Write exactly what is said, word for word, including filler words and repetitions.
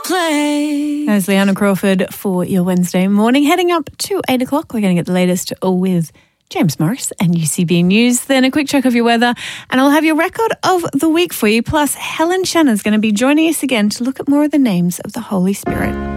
Play. There's Leanna Crawford for your Wednesday morning. Heading up to eight o'clock, we're going to get the latest with James Morris and U C B News. Then a quick check of your weather, and I'll have your record of the week for you. Plus, Helen Shannon is going to be joining us again to look at more of the names of the Holy Spirit.